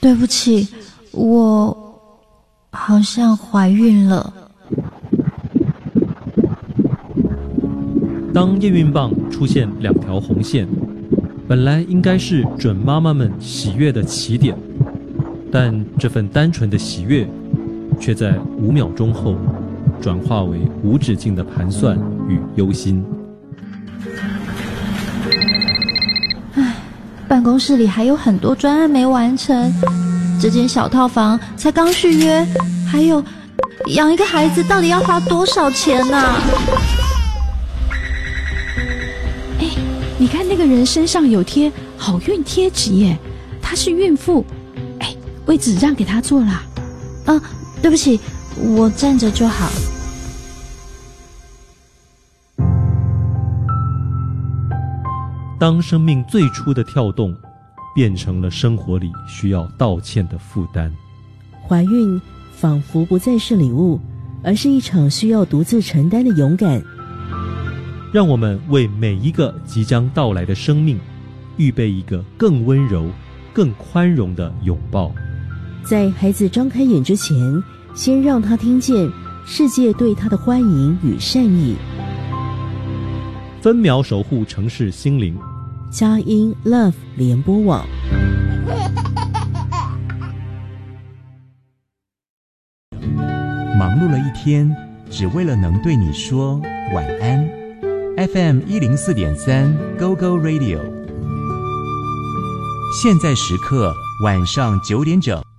对不起，我好像怀孕了。 当验孕棒出现2条红线，本来应该是准妈妈们喜悦的起点，但这份单纯的喜悦却在5秒钟后转化为无止境的盘算与忧心。 办公室里还有很多专案没完成，这间小套房才刚续约，还有养一个孩子到底要花多少钱啊？ 你看那个人身上有贴好运贴纸耶，她是孕妇。位置让给她坐啦。 对不起，我站着就好。 当生命最初的跳动变成了生活里需要道歉的负担， 怀孕仿佛不再是礼物，而是一场需要独自承担的勇敢。 让我们为每一个即将到来的生命预备一个更温柔、更宽容的拥抱。 在孩子张开眼之前，先让他听见世界对他的欢迎与善意。 分秒守护城市心灵， 佳音 Love 联播网。 忙碌了一天，只为了能对你说晚安。FM 104.3 Go Go Radio， 现在时刻晚上9点整。